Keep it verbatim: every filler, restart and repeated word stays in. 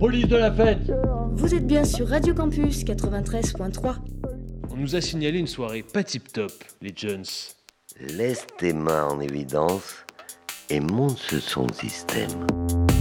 police de la fête. Vous êtes bien sur Radio Campus quatre-vingt-treize point trois. On nous a signalé une soirée pas tip-top, les Jones. Laisse tes mains en évidence et monte ce son de système.